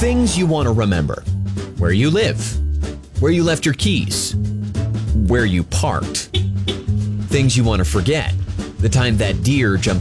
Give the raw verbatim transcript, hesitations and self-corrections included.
Things you want to remember. Where you live. Where you left your keys. Where you parked. Things you want to forget. The time that deer jumped